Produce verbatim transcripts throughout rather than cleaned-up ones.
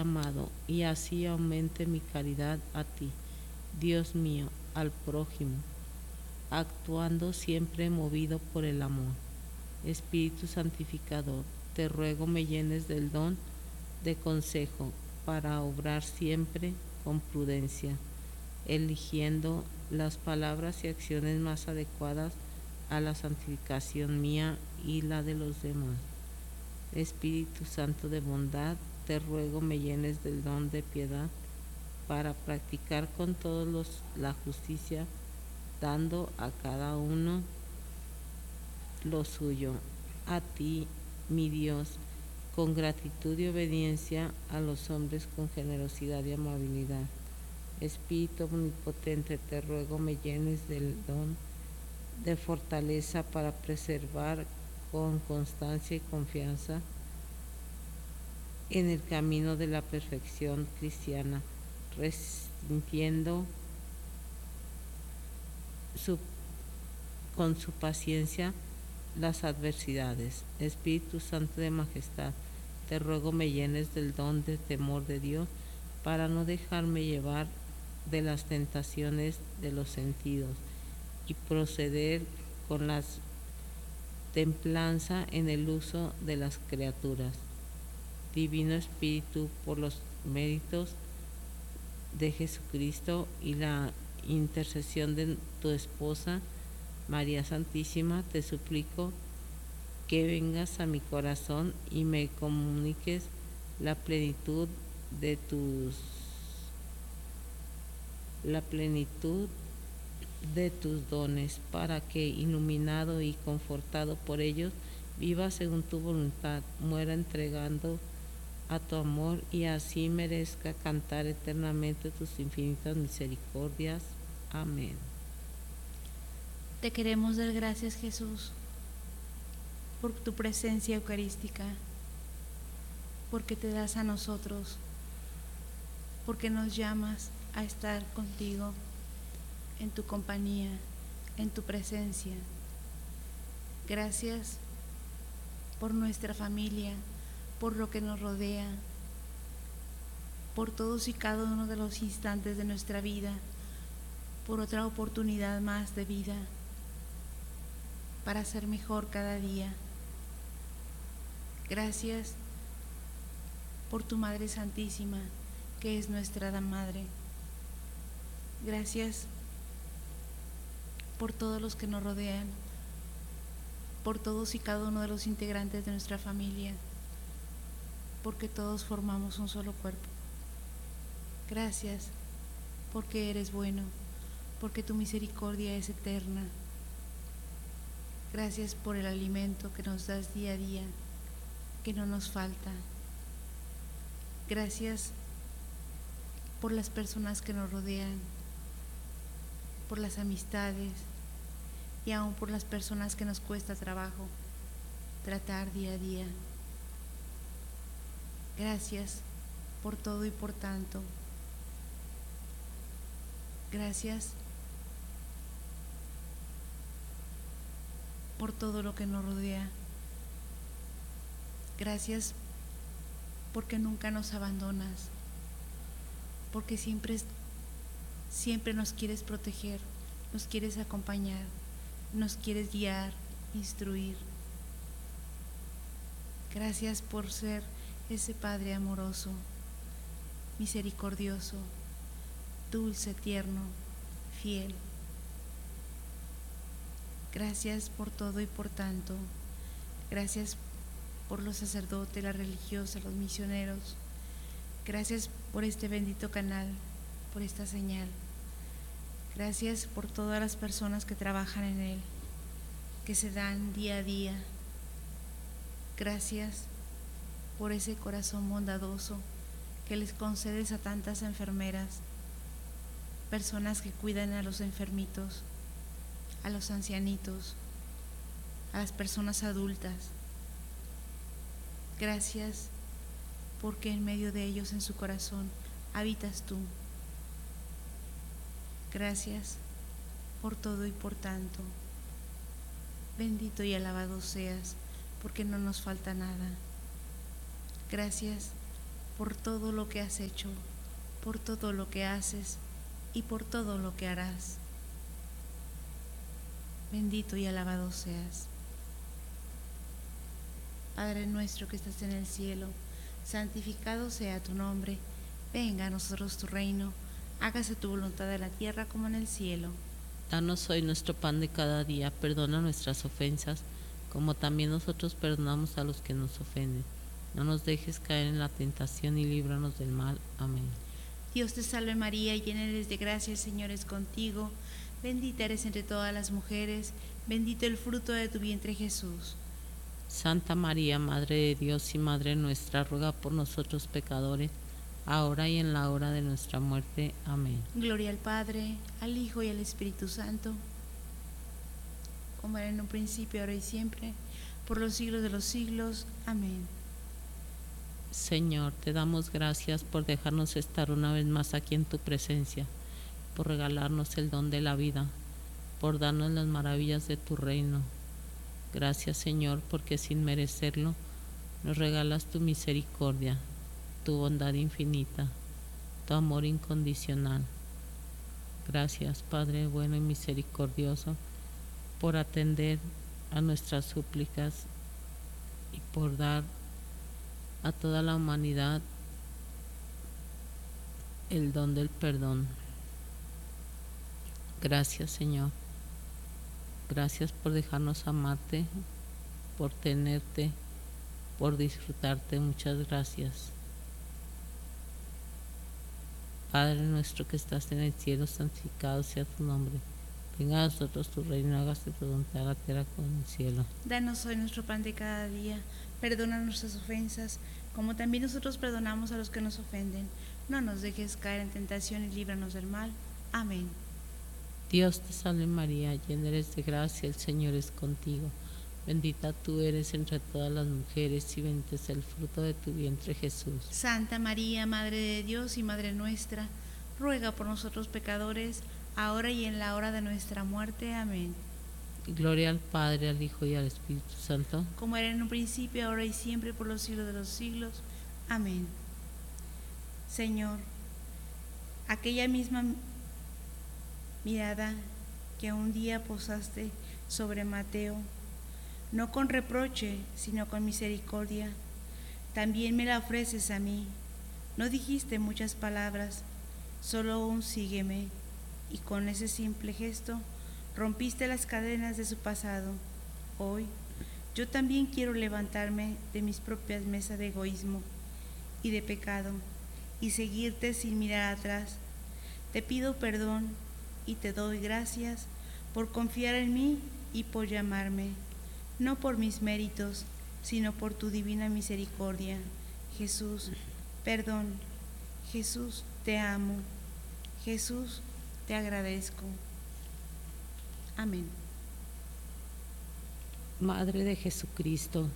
amado, y así aumente mi caridad a ti, Dios mío, al prójimo, actuando siempre movido por el amor. Espíritu santificador, te ruego me llenes del don de consejo para obrar siempre con prudencia, eligiendo las palabras y acciones más adecuadas a la santificación mía y la de los demás. Espíritu Santo de bondad, te ruego me llenes del don de piedad para practicar con todos los la justicia, dando a cada uno lo suyo. A ti, mi Dios, con gratitud y obediencia, a los hombres con generosidad y amabilidad. Espíritu omnipotente, te ruego me llenes del don de fortaleza para preservar con constancia y confianza en el camino de la perfección cristiana, resistiendo su, con su paciencia las adversidades. Espíritu Santo de majestad, te ruego me llenes del don de temor de Dios para no dejarme llevar de las tentaciones de los sentidos y proceder con la templanza en el uso de las criaturas. Divino Espíritu, por los méritos de Jesucristo y la intercesión de tu esposa, María Santísima, te suplico que vengas a mi corazón y me comuniques la plenitud de tus la plenitud de tus dones, para que, iluminado y confortado por ellos, viva según tu voluntad, muera entregando a tu amor y así merezca cantar eternamente tus infinitas misericordias. Amén. Te queremos dar gracias, Jesús, por tu presencia eucarística, porque te das a nosotros, porque nos llamas a estar contigo, en tu compañía, en tu presencia. Gracias por nuestra familia, por lo que nos rodea, por todos y cada uno de los instantes de nuestra vida, por otra oportunidad más de vida, para ser mejor cada día. Gracias por tu Madre Santísima, que es nuestra Madre. Gracias por todos los que nos rodean, por todos y cada uno de los integrantes de nuestra familia, porque todos formamos un solo cuerpo. Gracias porque eres bueno, porque tu misericordia es eterna. Gracias por el alimento que nos das día a día, que no nos falta. Gracias por las personas que nos rodean, por las amistades y aún por las personas que nos cuesta trabajo tratar día a día. Gracias por todo y por tanto. Gracias por todo lo que nos rodea. Gracias porque nunca nos abandonas, porque siempre, siempre nos quieres proteger, nos quieres acompañar, nos quieres guiar, instruir. Gracias por ser ese Padre amoroso, misericordioso, dulce, tierno, fiel. Gracias por todo y por tanto. Gracias por los sacerdotes, las religiosas, los misioneros. Gracias por este bendito canal, por esta señal. Gracias por todas las personas que trabajan en él, que se dan día a día. Gracias por ese corazón bondadoso que les concedes a tantas enfermeras, personas que cuidan a los enfermitos, a los ancianitos, a las personas adultas. Gracias porque en medio de ellos, en su corazón, habitas tú. Gracias por todo y por tanto. Bendito y alabado seas, porque no nos falta nada. Gracias por todo lo que has hecho, por todo lo que haces y por todo lo que harás. Bendito y alabado seas. Padre nuestro que estás en el cielo, santificado sea tu nombre. Venga a nosotros tu reino. Hágase tu voluntad en la tierra como en el cielo. Danos hoy nuestro pan de cada día. Perdona nuestras ofensas, como también nosotros perdonamos a los que nos ofenden. No nos dejes caer en la tentación y líbranos del mal. Amén. Dios te salve María, llena eres de gracia, el Señor es contigo. Bendita eres entre todas las mujeres, bendito el fruto de tu vientre Jesús. Santa María, Madre de Dios y Madre nuestra, ruega por nosotros pecadores, ahora y en la hora de nuestra muerte. Amén. Gloria al Padre, al Hijo y al Espíritu Santo, como era en un principio, ahora y siempre, por los siglos de los siglos. Amén. Señor, te damos gracias por dejarnos estar una vez más aquí en tu presencia, por regalarnos el don de la vida, por darnos las maravillas de tu reino. Gracias, Señor, porque sin merecerlo nos regalas tu misericordia, tu bondad infinita, tu amor incondicional. Gracias, Padre bueno y misericordioso, por atender a nuestras súplicas y por dar a toda la humanidad el don del perdón. Gracias, Señor. Gracias por dejarnos amarte, por tenerte, por disfrutarte. Muchas gracias. Padre nuestro que estás en el cielo, santificado sea tu nombre. Venga a nosotros tu reino, hágase tu voluntad en la tierra como en el cielo. Danos hoy nuestro pan de cada día. Perdona nuestras ofensas, como también nosotros perdonamos a los que nos ofenden. No nos dejes caer en tentación y líbranos del mal. Amén. Dios te salve María, llena eres de gracia, el Señor es contigo. Bendita tú eres entre todas las mujeres y bendito es el fruto de tu vientre Jesús. Santa María, Madre de Dios y Madre nuestra, ruega por nosotros pecadores, ahora y en la hora de nuestra muerte. Amén. Gloria al Padre, al Hijo y al Espíritu Santo. Como era en un principio, ahora y siempre, por los siglos de los siglos. Amén. Señor, aquella misma mirada que un día posaste sobre Mateo, no con reproche, sino con misericordia, también me la ofreces a mí. No dijiste muchas palabras, solo un sígueme, y con ese simple gesto rompiste las cadenas de su pasado. Hoy yo también quiero levantarme de mis propias mesas de egoísmo y de pecado y seguirte sin mirar atrás. Te pido perdón y te doy gracias por confiar en mí y por llamarme, no por mis méritos, sino por tu divina misericordia. Jesús, perdón. Jesús, te amo. Jesús, te agradezco. Amén. Madre de Jesucristo,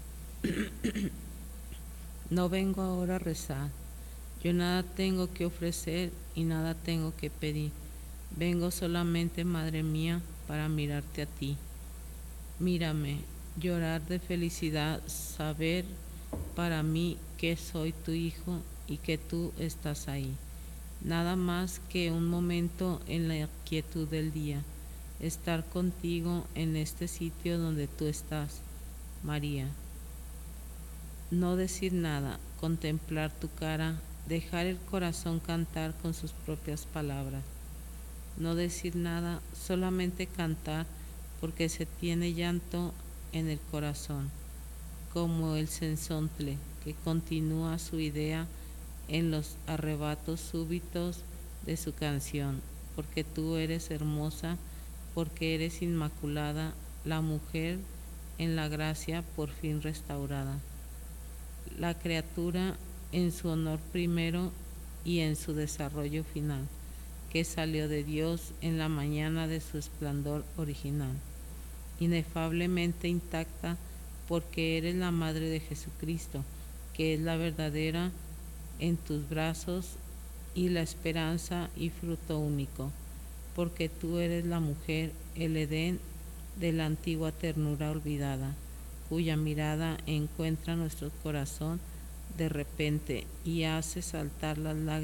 no vengo ahora a rezar. Yo nada tengo que ofrecer y nada tengo que pedir. Vengo solamente, Madre mía, para mirarte a ti. Mírame, llorar de felicidad, saber para mí que soy tu hijo y que tú estás ahí. Nada más que un momento en la quietud del día, estar contigo en este sitio donde tú estás, María. No decir nada, contemplar tu cara, dejar el corazón cantar con sus propias palabras. No decir nada, solamente cantar, porque se tiene llanto en el corazón, como el sensontle que continúa su idea en los arrebatos súbitos de su canción, porque tú eres hermosa, porque eres inmaculada, la mujer en la gracia por fin restaurada. La criatura en su honor primero y en su desarrollo final, que salió de Dios en la mañana de su esplendor original, inefablemente intacta, porque eres la Madre de Jesucristo, que es la verdadera en tus brazos y la esperanza y fruto único, porque tú eres la mujer, el Edén de la antigua ternura olvidada, cuya mirada encuentra nuestro corazón de repente y hace saltar las lágrimas